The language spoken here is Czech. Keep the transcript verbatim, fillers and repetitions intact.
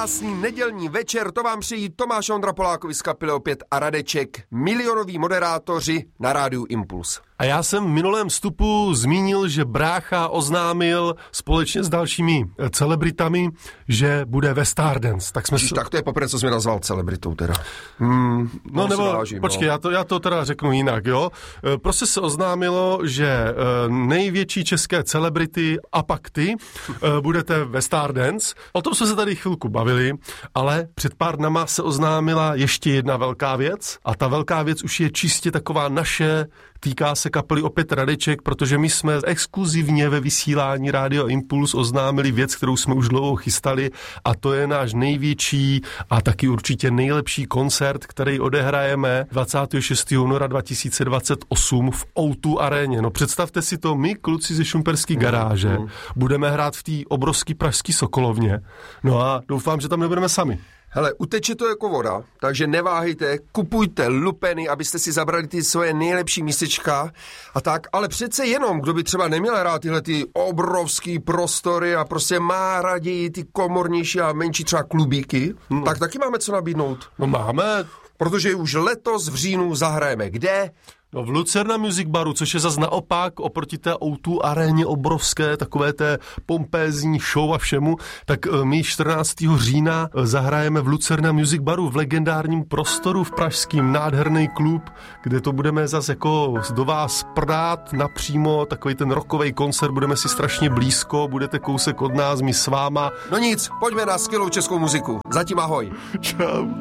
Krásný nedělní večer, to vám přejí Tomáš Ondra Polákovi z kapely Opět a Radeček, milionoví moderátoři na rádiu Impuls. A já jsem v minulém vstupu zmínil, že brácha oznámil společně s dalšími celebritami, že bude ve Stardance. Tak jsme Čiž, s... tak to je poprvé, co jsi mě nazval celebritou teda. Hmm, no nebo, vážím, počkej, no. já, to, já to teda řeknu jinak, jo. Prostě se oznámilo, že největší české celebrity a pak ty budete ve Stardance. O tom jsme se tady chvilku bavili, ale před pár dnama se oznámila ještě jedna velká věc a ta velká věc už je čistě taková naše, týká se kapely Opět Radeček, protože my jsme exkluzivně ve vysílání Rádio Impuls oznámili věc, kterou jsme už dlouho chystali, a to je náš největší a taky určitě nejlepší koncert, který odehrajeme dvacátého šestého února dva tisíce dvacet osm v ó dva aréně. No představte si to, my kluci ze Šumperský garáže mm. budeme hrát v té obrovský pražský Sokolovně. No a doufám, že tam nebudeme sami. Hele, uteče to jako voda, takže neváhejte, kupujte lupeny, abyste si zabrali ty svoje nejlepší místečka a tak, ale přece jenom, kdo by třeba neměl hrát tyhle ty obrovský prostory a prostě má raději ty komornější a menší třeba klubíky, hmm. tak taky máme co nabídnout. No máme. Protože už letos v říjnu zahrajeme kde? No v Lucerna Music Baru, což je zas naopak oproti té ó dva aréně obrovské, takové té pompézní show a všemu, tak my čtrnáctého října zahrajeme v Lucerna Music Baru v legendárním prostoru v pražským, nádherný klub, kde to budeme zas jako do vás prdát napřímo, takový ten rockový koncert, budeme si strašně blízko, budete kousek od nás, my s váma. No nic, pojďme na skvělou českou muziku. Zatím ahoj. Čau.